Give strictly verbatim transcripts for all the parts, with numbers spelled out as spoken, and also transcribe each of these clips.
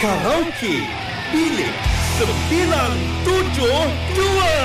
Karaoke Bilik sembilan tujuh dua.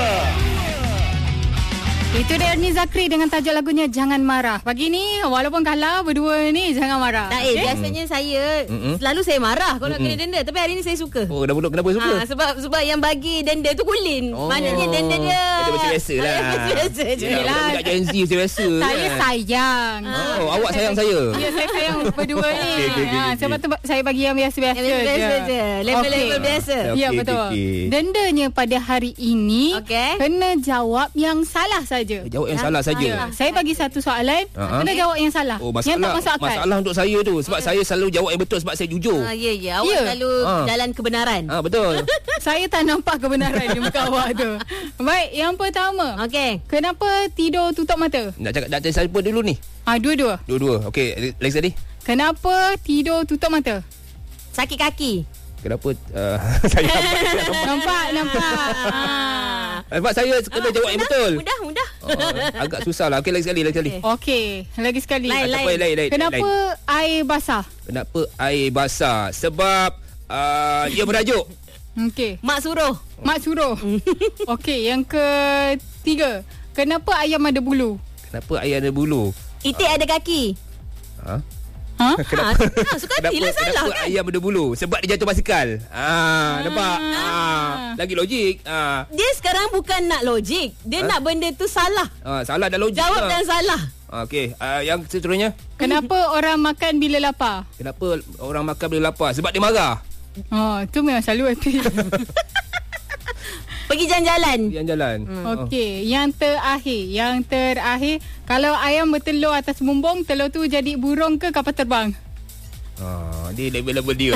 Itu dia Ernie Zakri dengan tajuk lagunya Jangan Marah. Pagi ni walaupun kalah berdua ni jangan marah. Tak, eh, okay? Biasanya saya Mm-mm. selalu saya marah kalau nak kena denda, tapi hari ni saya suka. Oh, dah bulat kenapa suka? Ha, sebab sebab yang bagi denda tu Kulin. Oh. Maknanya denda dia Dia biasa-biasa lah. Biasa-biasa je lah. Budak Gen Z biasa-biasa. Saya kan? sayang. Oh, ha. awak sayang saya. Ya, saya sayang berdua ni. Okay, okay, okay, ha, sebab tu saya bagi yang biasa-biasa yang biasa je. je. Level-level okay. biasa. Ya, okay, betul. Okay, okay. Dendanya pada hari ini okay. kena jawab yang salah saja. Jawab yang ha? salah saja. Ya, saya bagi satu soalan, uh-huh. kena jawab yang salah. Oh, masalah, yang tak masuk akal. Masalah untuk saya tu sebab saya selalu jawab yang betul sebab saya jujur. Ha, ya ya, awak ya. selalu ha. jalan kebenaran. Ha, betul. Saya tak nampak kebenaran di muka awak tu. Baik, yang pertama. Okey. Kenapa tidur tutup mata? Nak cakap nak tanya siapa dulu ni? Ah, dua-dua. Dua-dua. Okey, lagi tadi. Kenapa tidur tutup mata? Sakit kaki. Kenapa uh, saya nampak nampak. Ha. Sebab saya kena ah, jawab yang betul. Mudah, mudah. Oh, agak susah lah. Okey, lagi sekali, lagi sekali. Okey, lagi sekali. Lain, lain. lain, lain. Kenapa lain. air basah? Kenapa air basah? Sebab uh, ia berajuk. Okey. Mak suruh. Mak suruh. Okey, yang ketiga. Kenapa ayam ada bulu? Kenapa ayam ada bulu? Itik ada kaki. Ha? Ha? Kenapa? Ha, suka hatilah salah kenapa kan? ayam ada bulu? Sebab dia jatuh basikal. Ah, nampak? Ah, lagi logik. Ah. Dia sekarang bukan nak logik. Dia ha? nak benda tu salah. Ah, salah dah logik. Jawab lah. dan salah. Okey, uh, yang seterusnya. Kenapa orang makan bila lapar? Kenapa orang makan bila lapar? Sebab dia marah. Oh, tu memang selalu hati. Pergi jalan-jalan. Jalan-jalan. Hmm. Okey, yang terakhir, yang terakhir, kalau ayam bertelur atas bumbung, telur tu jadi burung ke kapal terbang? Ah, dia level-level dia.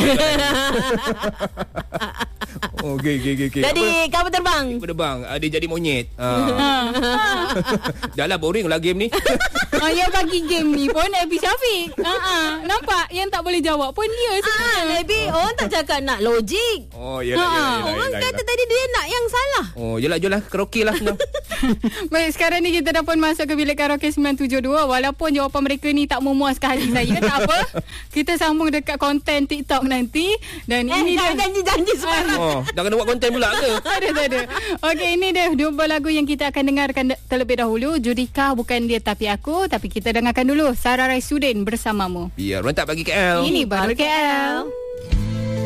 Oh, okey okey okey. Jadi kapal terbang. Kapal terbang. Ah, dia jadi monyet. Ah. Jalan boring lah game ni. Ah, yang bagi game ni pun Abi Syafiq. Ha, nampak yang tak boleh jawab pun dia sebenarnya. Ah, Abi, orang tak cakap nak logik. Oh, yalah, yalah, yalah, Orang yalah, kata yalah. tadi dia nak yang salah. Oh, yalah jelah karaoke lah senang. Baik, sekarang ni kita dah pun masuk ke bilik karaoke sembilan tujuh dua. Walaupun jawapan mereka ni tak memuaskan hati saya, tak apa. Kita sambung dekat konten TikTok nanti. Dan eh, ini dia janji-janji sekarang. Oh, dah kena buat konten pula ke? Tak ada, tak ada. Okey, ini dia dua buah lagu yang kita akan dengarkan terlebih dahulu. Judika Bukan Dia Tapi Aku. Tapi kita dengarkan dulu Sarah Raisudin Bersamamu. Biar rentak bagi K L. Ini baru K L.